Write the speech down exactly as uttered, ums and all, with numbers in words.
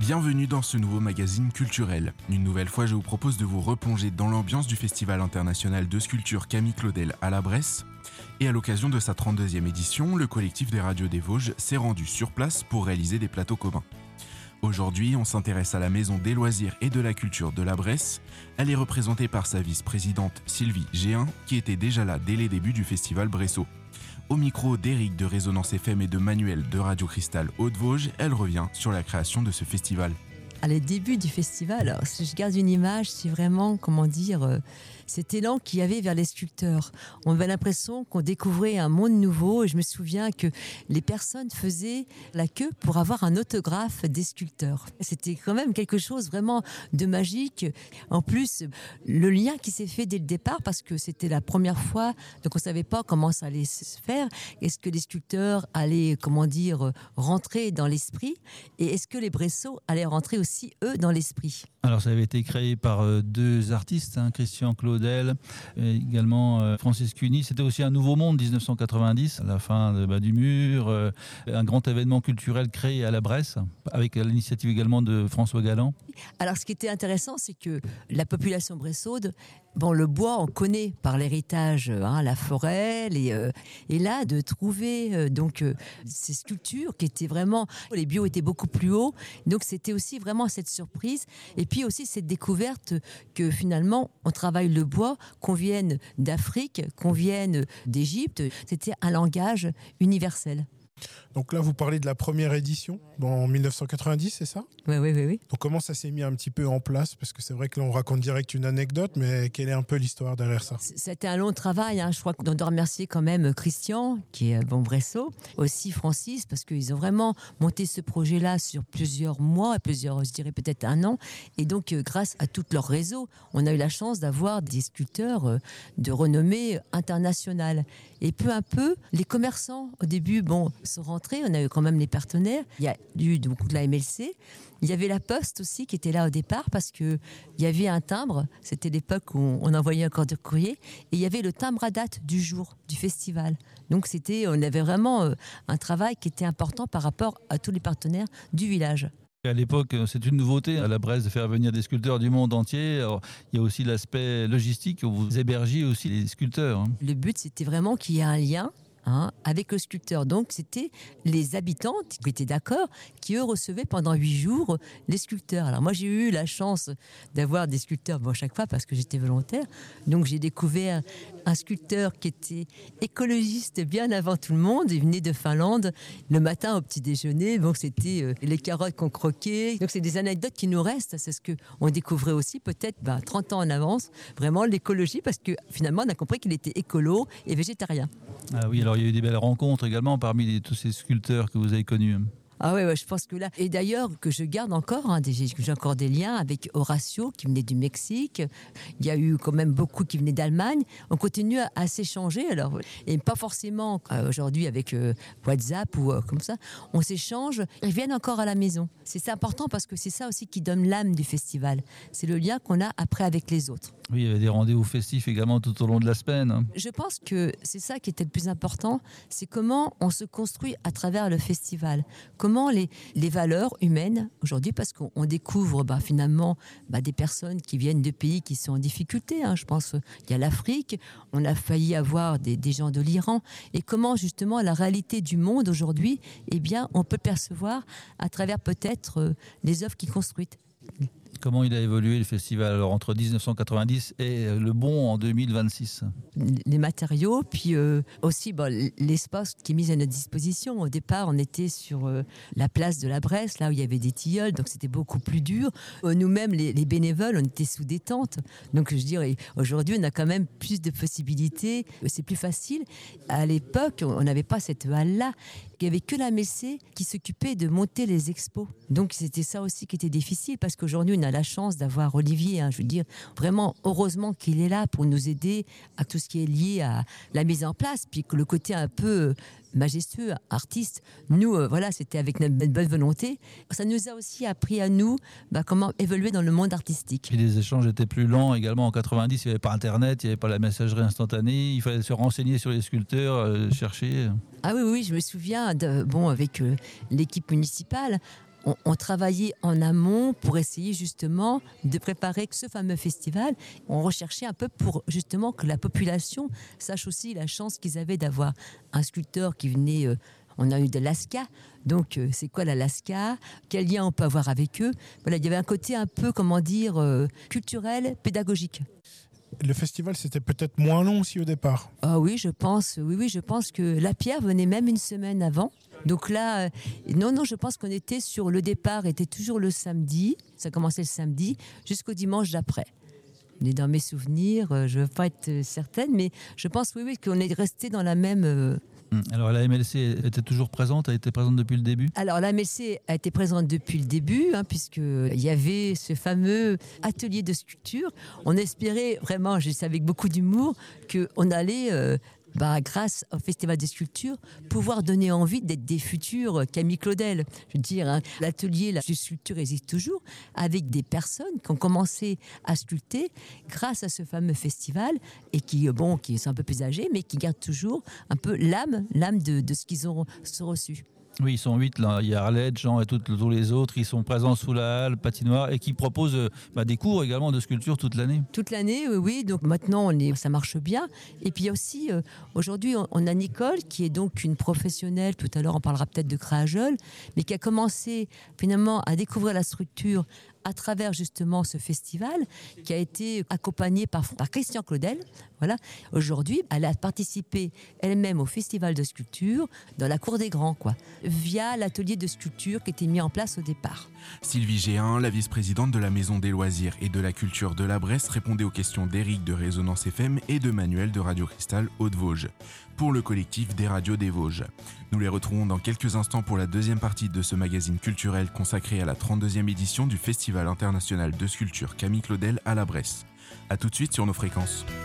Bienvenue dans ce nouveau magazine culturel. Une nouvelle fois, je vous propose de vous replonger dans l'ambiance du Festival international de sculpture Camille Claudel à la Bresse. Et à l'occasion de sa trente-deuxième édition, le collectif des radios des Vosges s'est rendu sur place pour réaliser des plateaux communs. Aujourd'hui, on s'intéresse à la Maison des loisirs et de la culture de la Bresse. Elle est représentée par sa vice-présidente Sylvie Géhin, qui était déjà là dès les débuts du festival Bresso. Au micro d'Éric de Résonance F M et de Manuel de Radio Cristal Haute-Vosges, elle revient sur la création de ce festival. À les débuts du festival, alors, si je garde une image, c'est vraiment, comment dire, euh, cet élan qu'il y avait vers les sculpteurs. On avait l'impression qu'on découvrait un monde nouveau et je me souviens que les personnes faisaient la queue pour avoir un autographe des sculpteurs. C'était quand même quelque chose vraiment de magique. En plus, le lien qui s'est fait dès le départ, parce que c'était la première fois, donc on ne savait pas comment ça allait se faire. Est-ce que les sculpteurs allaient, comment dire, rentrer dans l'esprit et est-ce que les Bressos allaient rentrer aussi eux dans l'esprit. Alors ça avait été créé par euh, deux artistes, hein, Christian Claudel et également euh, Francis Cuny. C'était aussi un nouveau monde dix-neuf cent quatre-vingt-dix, à la fin de, bah, du mur, euh, un grand événement culturel créé à la Bresse, avec l'initiative également de François Galland. Alors ce qui était intéressant, c'est que la population bressaude, bon, le bois, on connaît par l'héritage, hein, la forêt, les, euh, et là, de trouver euh, donc euh, ces sculptures qui étaient vraiment, les bio étaient beaucoup plus hauts, donc c'était aussi vraiment cette surprise, et puis aussi cette découverte que finalement, on travaille le bois, qu'on vienne d'Afrique, qu'on vienne d'Égypte, c'était un langage universel. Donc là, vous parlez de la première édition en dix-neuf cent quatre-vingt-dix, c'est ça ? Oui, oui, oui, oui. Donc comment ça s'est mis un petit peu en place ? Parce que c'est vrai que là, on raconte direct une anecdote, mais quelle est un peu l'histoire derrière ça ? C'était un long travail. Hein. Je crois qu'on doit remercier quand même Christian, qui est bon Bresso, aussi Francis, parce qu'ils ont vraiment monté ce projet-là sur plusieurs mois, plusieurs, je dirais peut-être un an. Et donc, euh, grâce à tout leur réseau, on a eu la chance d'avoir des sculpteurs euh, de renommée internationale. Et peu à peu, les commerçants, au début, bon, sont rentrés. On a eu quand même les partenaires. Il y a eu beaucoup de la M L C. Il y avait la Poste aussi qui était là au départ parce qu'il y avait un timbre. C'était l'époque où on envoyait encore de courrier. Et il y avait le timbre à date du jour du festival. Donc c'était, on avait vraiment un travail qui était important par rapport à tous les partenaires du village. À l'époque, c'est une nouveauté à la Bresse de faire venir des sculpteurs du monde entier. Alors, il y a aussi l'aspect logistique où vous hébergiez aussi les sculpteurs. Hein. Le but, c'était vraiment qu'il y ait un lien. Hein, avec le sculpteur. Donc, c'était les habitants qui étaient d'accord, qui, eux, recevaient pendant huit jours les sculpteurs. Alors, moi, j'ai eu la chance d'avoir des sculpteurs, bon, à chaque fois, parce que j'étais volontaire. Donc, j'ai découvert un sculpteur qui était écologiste bien avant tout le monde. Il venait de Finlande le matin au petit déjeuner. Donc, c'était euh, les carottes qu'on croquait. Donc, c'est des anecdotes qui nous restent. C'est ce qu'on découvrait aussi, peut-être bah, trente ans en avance, vraiment l'écologie, parce que finalement, on a compris qu'il était écolo et végétarien. Ah oui, alors il y a eu des belles rencontres également parmi les, tous ces sculpteurs que vous avez connus. Ah ouais, ouais, je pense que là... Et d'ailleurs, que je garde encore, hein, des, j'ai encore des liens avec Horacio, qui venait du Mexique. Il y a eu quand même beaucoup qui venaient d'Allemagne. On continue à, à s'échanger, alors, et pas forcément euh, aujourd'hui avec euh, WhatsApp ou euh, comme ça. On s'échange, ils viennent encore à la maison. C'est, c'est important parce que c'est ça aussi qui donne l'âme du festival. C'est le lien qu'on a après avec les autres. Oui, il y avait des rendez-vous festifs également tout au long de la semaine. Hein. Je pense que c'est ça qui était le plus important, c'est comment on se construit à travers le festival. Comment les, les valeurs humaines, aujourd'hui, parce qu'on on découvre bah, finalement bah, des personnes qui viennent de pays qui sont en difficulté. Hein. Je pense qu'il y a l'Afrique, on a failli avoir des, des gens de l'Iran. Et comment justement la réalité du monde aujourd'hui, eh bien, on peut percevoir à travers peut-être euh, les œuvres qui construisent. Comment il a évolué le festival alors, entre dix-neuf cent quatre-vingt-dix et le bon en deux mille vingt-six ? Les matériaux, puis euh, aussi bon, l'espace qui est mis à notre disposition. Au départ, on était sur euh, la place de la Bresse, là où il y avait des tilleuls, donc c'était beaucoup plus dur. Euh, nous-mêmes, les, les bénévoles, on était sous des tentes. Donc je dirais, aujourd'hui, on a quand même plus de possibilités, c'est plus facile. À l'époque, on n'avait pas cette halle-là. Il n'y avait que la M L C qui s'occupait de monter les expos. Donc c'était ça aussi qui était difficile, parce qu'aujourd'hui, on a la chance d'avoir Olivier, hein, je veux dire, vraiment, heureusement qu'il est là pour nous aider à tout ce qui est lié à la mise en place, puis que le côté un peu majestueux, artiste, nous, euh, voilà, c'était avec notre bonne volonté. Ça nous a aussi appris à nous bah, comment évoluer dans le monde artistique. Et les échanges étaient plus lents également en quatre-vingt-dix, il n'y avait pas Internet, il n'y avait pas la messagerie instantanée, il fallait se renseigner sur les sculpteurs, euh, chercher. Ah oui, oui, je me souviens, de, bon, avec euh, l'équipe municipale, on, on travaillait en amont pour essayer justement de préparer ce fameux festival. On recherchait un peu pour justement que la population sache aussi la chance qu'ils avaient d'avoir un sculpteur qui venait... Euh, on a eu de l'Alaska, donc euh, c'est quoi l'Alaska? Quel lien on peut avoir avec eux? Voilà, il y avait un côté un peu, comment dire, euh, culturel, pédagogique. Le festival, c'était peut-être moins long aussi au départ. Ah oui, je pense, oui, oui, je pense que la pierre venait même une semaine avant. Donc là, euh, non, non, je pense qu'on était sur le départ, était toujours le samedi. Ça commençait le samedi jusqu'au dimanche d'après. Mais dans mes souvenirs, euh, je ne veux pas être certaine, mais je pense, oui, oui, qu'on est resté dans la même. Euh, Alors la M L C était toujours présente, a été présente depuis le début? Alors la M L C a été présente depuis le début, hein, puisqu'il y avait ce fameux atelier de sculpture. On espérait vraiment, je sais avec beaucoup d'humour, qu'on allait... Euh, Bah, grâce au Festival des sculptures, pouvoir donner envie d'être des futurs Camille Claudel. Je veux dire, hein, l'atelier de sculpture existe toujours, avec des personnes qui ont commencé à sculpter grâce à ce fameux festival, et qui, bon, qui sont un peu plus âgés, mais qui gardent toujours un peu l'âme, l'âme de, de ce qu'ils ont reçu. Oui, ils sont huit là. Il y a Arlette, Jean et tout, tous les autres. Ils sont présents sous la halle, patinoire, et qui proposent bah, des cours également de sculpture toute l'année. Toute l'année, oui, oui. Donc maintenant, on est, ça marche bien. Et puis aussi, euh, aujourd'hui, on, on a Nicole, qui est donc une professionnelle. Tout à l'heure, on parlera peut-être de Créajol, mais qui a commencé finalement à découvrir la structure à travers justement ce festival, qui a été accompagné par, par Christian Claudel. Voilà. Aujourd'hui, elle a participé elle-même au festival de sculpture dans la Cour des Grands, quoi, via l'atelier de sculpture qui était mis en place au départ. Sylvie Géhin, la vice-présidente de la Maison des Loisirs et de la Culture de la Bresse, répondait aux questions d'Éric de Résonance F M et de Manuel de Radio Cristal Haute-Vosges, pour le collectif des radios des Vosges. Nous les retrouvons dans quelques instants pour la deuxième partie de ce magazine culturel consacré à la trente-deuxième édition du Festival international de sculpture Camille Claudel à la Bresse. A tout de suite sur nos fréquences.